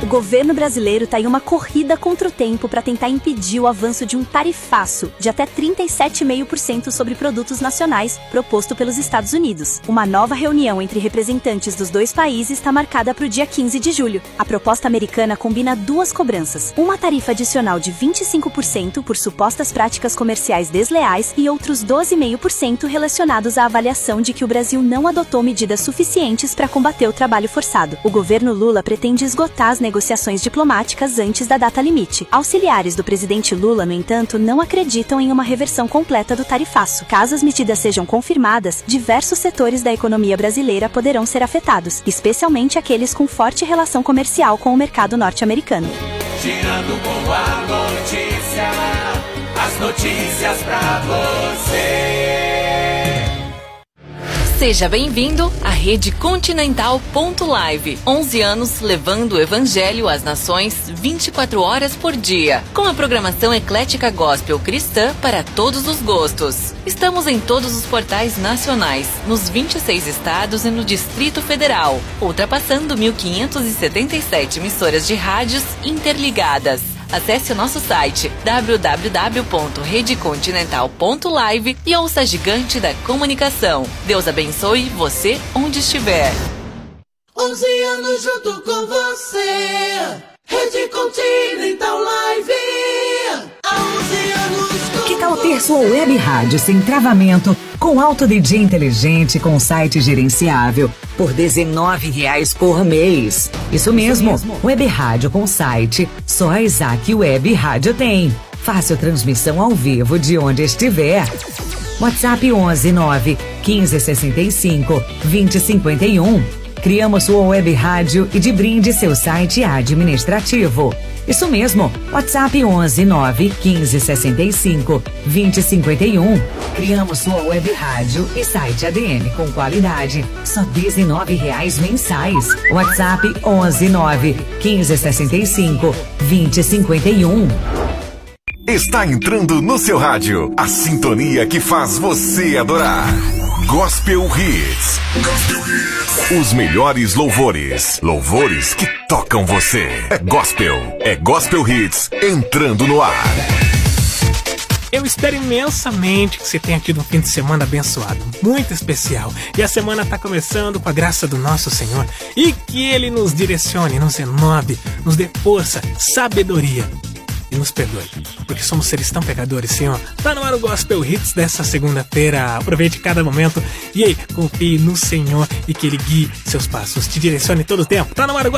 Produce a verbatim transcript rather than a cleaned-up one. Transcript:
governo brasileiro está em uma corrida contra o tempo para tentar impedir o avanço de um tarifaço de até trinta e sete vírgula cinco por cento sobre produtos nacionais proposto pelos Estados Unidos. Uma nova reunião entre representantes dos dois países está marcada para o dia quinze de julho. A proposta americana combina duas cobranças: uma tarifa adicional de vinte e cinco por cento por supostas práticas comerciais desleais e outros doze vírgula cinco por cento relacionados à avaliação de que o Brasil não adotou medidas suficientes para combater o trabalho forçado. O governo Lula pretende esgotar as negociações diplomáticas antes da data limite. Auxiliares do presidente Lula, no entanto, não acreditam em uma reversão completa do tarifaço. Caso as medidas sejam confirmadas, diversos setores da economia brasileira poderão ser afetados, especialmente aqueles com forte relação comercial com o mercado norte-americano. Girando com a notícia, as notícias pra você. Seja bem-vindo à Rede Continental ponto live. onze anos levando o evangelho às nações vinte e quatro horas por dia. Com a programação eclética gospel cristã para todos os gostos. Estamos em todos os portais nacionais, nos vinte e seis estados e no Distrito Federal, ultrapassando mil quinhentas e setenta e sete emissoras de rádios interligadas. Acesse o nosso site w w w ponto rede continental ponto live e ouça a gigante da comunicação. Deus abençoe você onde estiver. onze anos junto com você, Rede Continental Live. Há onze anos com Que tal ter sua web rádio sem travamento, com alto D J inteligente, com site gerenciável, por dezenove reais por mês? Isso mesmo, web rádio com site, só a Isaac Web Rádio tem. Fácil transmissão ao vivo de onde estiver. WhatsApp onze nove quinze sessenta e cinco vinte cinquenta e um. Criamos sua web rádio e de brinde seu site administrativo. Isso mesmo, WhatsApp onze nove quinze sessenta e cinco vinte cinquenta e um. Criamos sua web rádio e site A D M com qualidade, só dezenove reais mensais. WhatsApp onze nove quinze sessenta e cinco vinte cinquenta e um. Está entrando no seu rádio a sintonia que faz você adorar. Gospel Hits. Gospel Hits. Os melhores louvores. Louvores que tocam você. É gospel. É Gospel Hits entrando no ar. Eu espero imensamente que você tenha tido um fim de semana abençoado, muito especial. E a semana está começando com a graça do nosso Senhor. E que Ele nos direcione, nos renove, nos dê força, sabedoria. E nos perdoe, porque somos seres tão pecadores, Senhor. Tá no ar o Gospel Hits dessa segunda-feira. Aproveite cada momento e aí, confie no Senhor e que Ele guie seus passos, te direcione todo o tempo. Tá no ar o